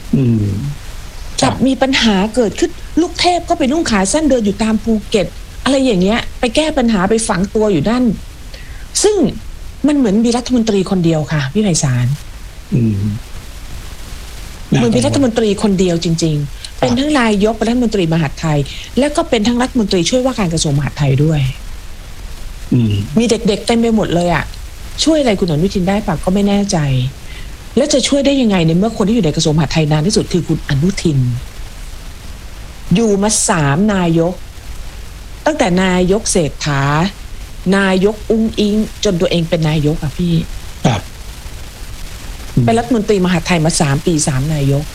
กับมีปัญหาเกิดขึ้นลูกเทพก็ไปนุ่งขาสั้นเดินอยู่ตามภูเก็ตอะไรอย่างเงี้ยไปแก้ปัญหาไปฝังตัวอยู่ด้านซึ่งมันเหมือนมีรัฐมนตรีคนเดียวค่ะพี่ไพศาลเหมือนมีรัฐมนตรีคนเดียวจริงๆเป็นทั้งนายกเป็นรัฐมนตรีมหาดไทยแล้วก็เป็นทั้งรัฐมนตรีช่วยว่าการกระทรวงมหาดไทยด้วยมีเด็กๆเต็มไปหมดเลยอ่ะช่วยอะไรคุณอนุทินได้ปะก็ไม่แน่ใจแล้วจะช่วยได้ยังไงในเมื่อคนที่อยู่ในกระทรวงมหาดไทยนานที่สุดคือคุณอนุทินอยู่มา3 นายกตั้งแต่นายกเศรษฐานายกอุ้งอิงจนตัวเองเป็นนายกอะพี่เป็นรัฐมนตรีมหาดไทยมา3 ปี 3 นายก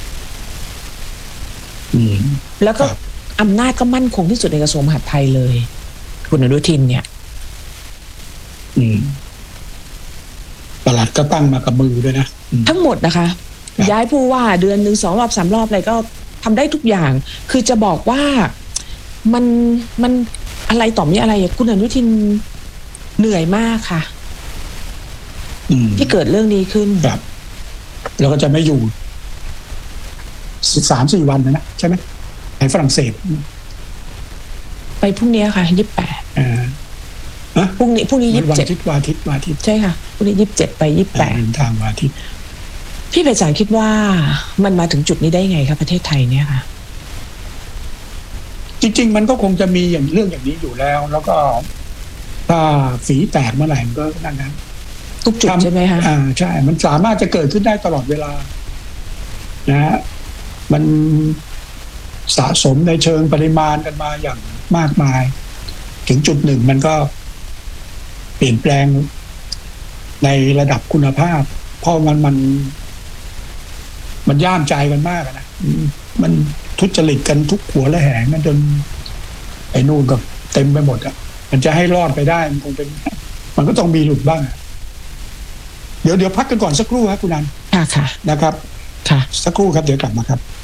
แล้วก็อำนาจก็มั่นคงที่สุดในกระทรวงมหาดไทยเลยคุณอนุทินเนี่ยปลัดก็ตั้งมากับมือด้วยนะทั้งหมดนะคะย้ายผู้ว่าเดือน 1 2 รอบ 3 รอบอะไรก็ทำได้ทุกอย่างคือจะบอกว่ามันอะไรต่อมีอะไรคุณอนุทินเหนื่อยมากค่ะที่เกิดเรื่องนี้ขึ้นครับแล้วก็จะไม่อยู่3-4 วันนะใช่ไหมไปฝรั่งเศสไปพรุ่งนี้ค่ะ28พรุ่งนี้27 วันอาทิตย์ใช่ค่ะพรุ่งนี้27ไป28 ทางวันอาทิตย์พี่ไพศาลคิดว่ามันมาถึงจุดนี้ได้ไงครับประเทศไทยเนี่ยค่ะจริงๆมันก็คงจะมีเรื่องอย่างนี้อยู่แล้วก็ถ้าฝีแตกเมื่อไหร่มันก็นั่นนะทุกจุดใช่ไหมคะใช่มันสามารถจะเกิดขึ้นได้ตลอดเวลานะฮะมันสะสมในเชิงปริมาณกันมาอย่างมากมายถึงจุดหนึ่งมันก็เปลี่ยนแปลงในระดับคุณภาพเพราะมันย่ามใจกันมากนะมันทุจริตกันทุกหัวและแหงกันจนไอ้นู่นก็เต็มไปหมดอ่ะมันจะให้รอดไปได้มันคงเป็นมันก็ต้องมีหลุดบ้างเดี๋ยวพักกันก่อนสักครู่ครับคุณนันค่ะนะครับค่ะสักครู่ครับเดี๋ยวกลับมาครับ